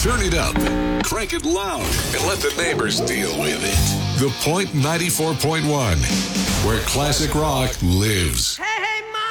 Turn it up, crank it loud, and let the neighbors deal with it. The Point 94.1, where classic rock lives. Hey!